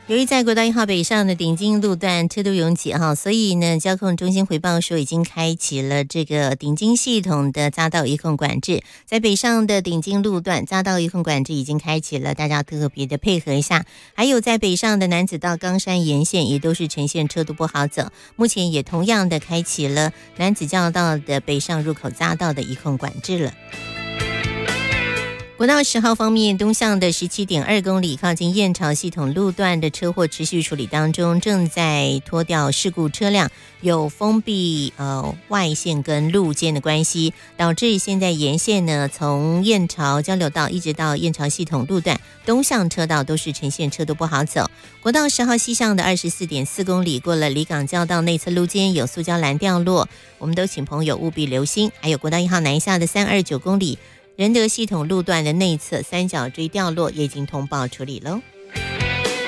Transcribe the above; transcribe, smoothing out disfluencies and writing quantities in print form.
由于在国道1号北上的顶金路段车都拥挤哈，所以呢，交控中心回报说已经开启了这个顶金系统的匝道一控管制，在北上的顶金路段匝道一控管制已经开启了，大家特别的配合一下。还有在北上的楠梓到冈山沿线也都是呈现车都不好走，目前也同样的开启了楠梓交道的北上入口匝道的一控管制了。国道10号方面，东向的17.2公里靠近燕巢系统路段的车祸持续处理当中，正在拖掉事故车辆，有封闭外线跟路肩的关系，导致现在沿线呢，从燕巢交流道一直到燕巢系统路段东向车道都是呈现车都不好走。国道10号西向的24.4公里过了离港交道内侧路肩有塑胶栏掉落，我们都请朋友务必留心。还有国道1号南下的329公里仁德系统路段的内侧三角锥掉落也已经通报处理喽。